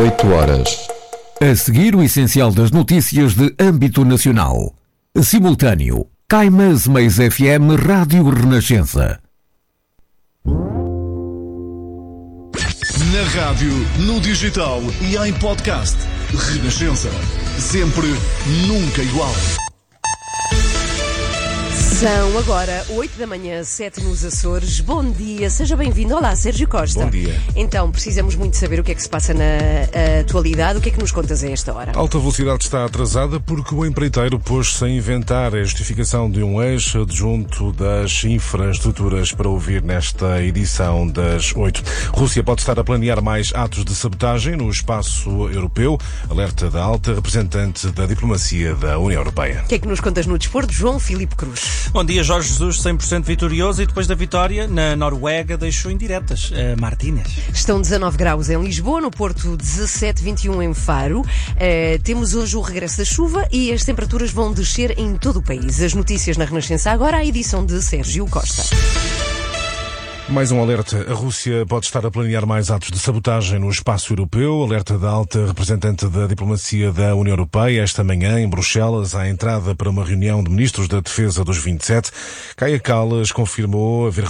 8 horas. A seguir, o essencial das notícias de âmbito nacional. Simultâneo. Caimas Mais FM Rádio Renascença. Na rádio, no digital e em podcast. Renascença. Sempre, nunca igual. São agora 8 da manhã, 7 nos Açores. Bom dia, seja bem-vindo. Olá, Sérgio Costa. Bom dia. Então, precisamos muito saber o que é que se passa na atualidade. O que é que nos contas a esta hora? A alta velocidade está atrasada porque o empreiteiro pôs-se a inventar a justificação de um ex-adjunto das infraestruturas para ouvir nesta edição das 8. Rússia pode estar a planear mais atos de sabotagem no espaço europeu. Alerta da alta representante da diplomacia da União Europeia. O que é que nos contas no desporto? João Filipe Cruz. Bom dia, Jorge Jesus, 100% vitorioso e depois da vitória, na Noruega, deixou indiretas Martínez. Estão 19 graus em Lisboa, no Porto 17, 21 em Faro. Temos hoje o regresso da chuva e as temperaturas vão descer em todo o país. As notícias na Renascença agora, a edição de Sérgio Costa. Mais um alerta. A Rússia pode estar a planear mais atos de sabotagem no espaço europeu. Alerta da alta representante da diplomacia da União Europeia. Esta manhã, em Bruxelas, à entrada para uma reunião de ministros da defesa dos 27, Kaja Kallas confirmou haver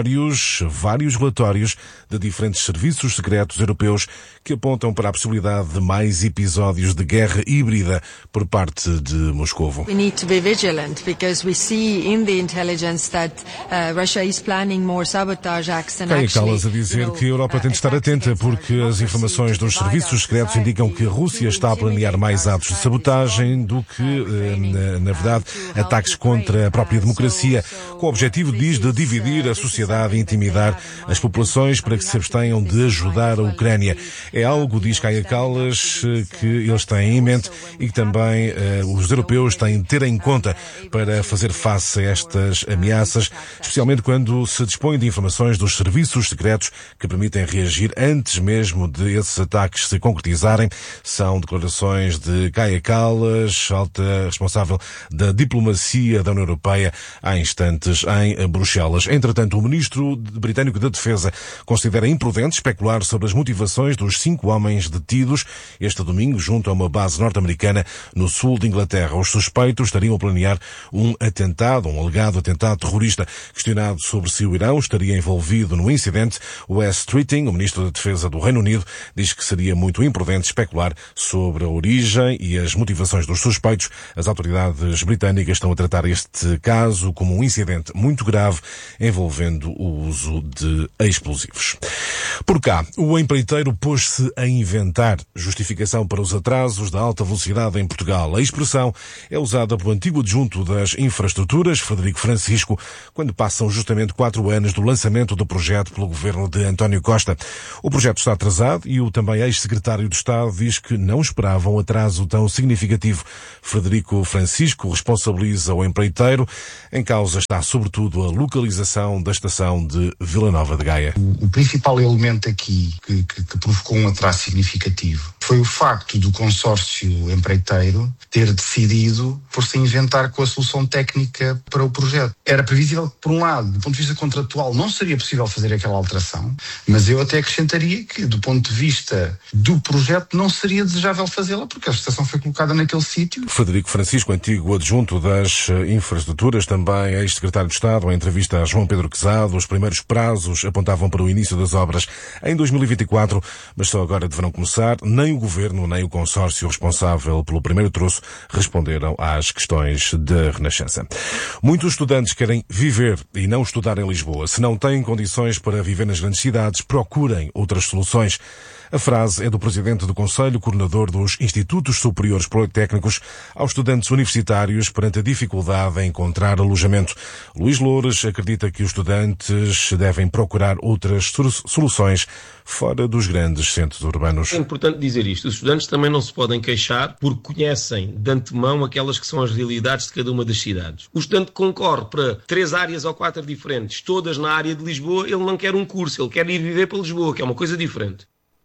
vários relatórios de diferentes serviços secretos europeus que apontam para a possibilidade de mais episódios de guerra híbrida por parte de Moscovo. We need to be vigilant because we see in the intelligence that Russia is planning more sabotage. Kaja Kallas a dizer que a Europa tem de estar atenta porque as informações dos serviços secretos indicam que a Rússia está a planear mais atos de sabotagem do que, na verdade, ataques contra a própria democracia, com o objetivo, diz, de dividir a sociedade e intimidar as populações para que se abstenham de ajudar a Ucrânia. É algo, diz Kaja Kallas, que eles têm em mente e que também os europeus têm de ter em conta para fazer face a estas ameaças, especialmente quando se dispõe de informações dos serviços secretos que permitem reagir antes mesmo de esses ataques se concretizarem. São declarações de Kaja Kallas, alta responsável da diplomacia da União Europeia, há instantes em Bruxelas. Entretanto, o ministro britânico da Defesa considera imprudente especular sobre as motivações dos 5 homens detidos este domingo junto a uma base norte-americana no sul de Inglaterra. Os suspeitos estariam a planear um alegado atentado terrorista. Questionado sobre se o Irão estaria envolvido no incidente, Wes Streeting, o ministro da Defesa do Reino Unido, diz que seria muito imprudente especular sobre a origem e as motivações dos suspeitos. As autoridades britânicas estão a tratar este caso como um incidente muito grave envolvendo o uso de explosivos. Por cá, o empreiteiro pôs-se a inventar justificação para os atrasos da alta velocidade em Portugal. A expressão é usada pelo antigo adjunto das infraestruturas, Frederico Francisco, quando passam justamente 4 anos do lançamento do projeto pelo governo de António Costa. O projeto está atrasado e o também ex-secretário de Estado diz que não esperava um atraso tão significativo. Frederico Francisco responsabiliza o empreiteiro. Em causa está sobretudo a localização da estação de Vila Nova de Gaia. O principal elemento aqui que provocou um atraso significativo foi o facto do consórcio empreiteiro ter decidido por se inventar com a solução técnica para o projeto. Era previsível que, por um lado, do ponto de vista contratual, não seria possível fazer aquela alteração, mas eu até acrescentaria que, do ponto de vista do projeto, não seria desejável fazê-la, porque a estação foi colocada naquele sítio. Frederico Francisco, antigo adjunto das infraestruturas, também ex-secretário de Estado, em entrevista a João Pedro Quezado, os primeiros prazos apontavam para o início das obras em 2024, mas só agora deverão começar. Nem o Governo, nem o consórcio responsável pelo primeiro troço responderam às questões da Renascença. Muitos estudantes querem viver e não estudar em Lisboa. Se não têm condições para viver nas grandes cidades, procurem outras soluções. A frase é do presidente do Conselho Coordenador dos Institutos Superiores Politécnicos aos estudantes universitários perante a dificuldade em encontrar alojamento. Luís Loures acredita que os estudantes devem procurar outras soluções fora dos grandes centros urbanos. É importante dizer isto. Os estudantes também não se podem queixar porque conhecem de antemão aquelas que são as realidades de cada uma das cidades. O estudante concorre para 3 áreas ou 4 diferentes, todas na área de Lisboa, ele não quer um curso, ele quer ir viver para Lisboa, que é uma coisa diferente.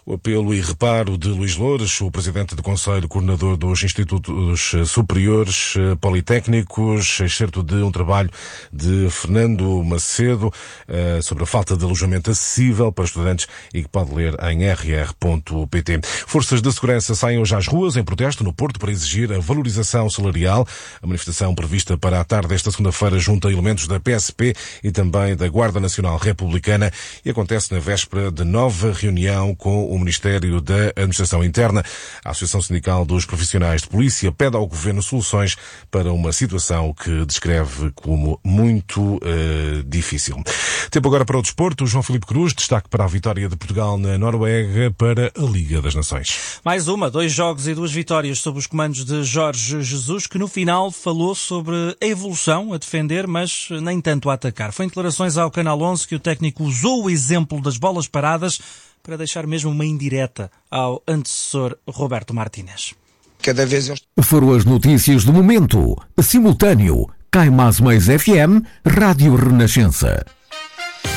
O apelo e reparo de Luís Loures, o presidente do Conselho Coordenador dos Institutos Superiores Politécnicos, excerto de um trabalho de Fernando Macedo sobre a falta de alojamento acessível para estudantes e que pode ler em rr.pt. Forças de segurança saem hoje às ruas em protesto no Porto para exigir a valorização salarial. A manifestação prevista para a tarde desta segunda-feira junta elementos da PSP e também da Guarda Nacional Republicana e acontece na véspera de nova reunião com o Ministério da Administração Interna. A Associação Sindical dos Profissionais de Polícia pede ao Governo soluções para uma situação que descreve como muito difícil. Tempo agora para o desporto. João Filipe Cruz, destaque para a vitória de Portugal na Noruega para a Liga das Nações. Mais 2 jogos e 2 vitórias sob os comandos de Jorge Jesus, que no final falou sobre a evolução a defender, mas nem tanto a atacar. Foi em declarações ao Canal 11 que o técnico usou o exemplo das bolas paradas para deixar mesmo uma indireta ao antecessor Roberto Martínez. Cada vez Foram as notícias do momento. Simultâneo. Cai Mais FM, Rádio Renascença.